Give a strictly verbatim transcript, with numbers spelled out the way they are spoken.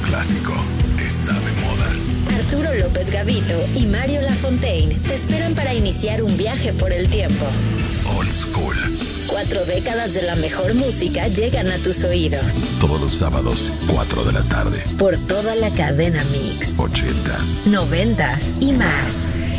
clásico está de moda. Arturo López Gavito y Mario Lafontaine te esperan para iniciar un viaje por el tiempo. Old School. Cuatro décadas de la mejor música llegan a tus oídos. Todos los sábados, cuatro de la tarde. Por toda la cadena Mix. Ochentas. Noventas y más.